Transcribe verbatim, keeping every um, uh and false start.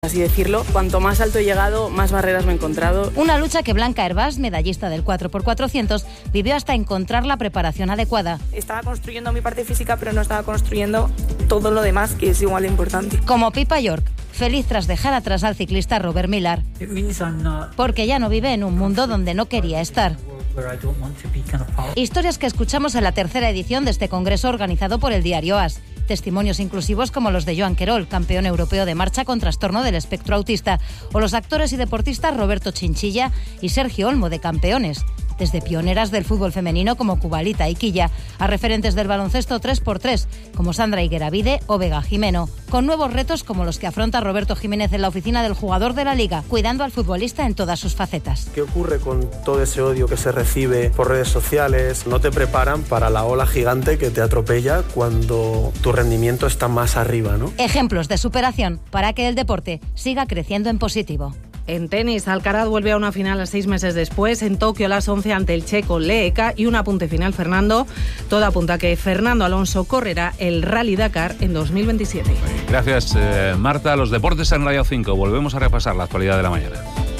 así decirlo. Cuanto más alto he llegado, más barreras me he encontrado. Una lucha que Blanca Hervás, medallista del cuatro por cuatrocientos, vivió hasta encontrar la preparación adecuada. Estaba construyendo mi parte física, pero no estaba construyendo todo lo demás, que es igual de importante. Como Pippa York, feliz tras dejar atrás al ciclista Robert Millar, porque ya no vive en un mundo donde no quería estar. Historias que escuchamos en la tercera edición de este congreso organizado por el diario As. Testimonios inclusivos como los de Joan Querol, campeón europeo de marcha con trastorno del espectro autista, o los actores y deportistas Roberto Chinchilla y Sergio Olmo de Campeones. Desde pioneras del fútbol femenino como Cubalita y Quilla, a referentes del baloncesto tres por tres como Sandra Higueravide o Vega Jimeno, con nuevos retos como los que afronta Roberto Jiménez en la oficina del jugador de la Liga, cuidando al futbolista en todas sus facetas. ¿Qué ocurre con todo ese odio que se recibe por redes sociales? No te preparan para la ola gigante que te atropella cuando tu rendimiento está más arriba, ¿no? Ejemplos de superación para que el deporte siga creciendo en positivo. En tenis, Alcaraz vuelve a una final a seis meses después, en Tokio a las once ante el checo Leeka. Y un apunte final, Fernando. Todo apunta a que Fernando Alonso correrá el Rally Dakar en dos mil veintisiete. Gracias, eh, Marta. Los deportes en Radio cinco. Volvemos a repasar la actualidad de la mañana.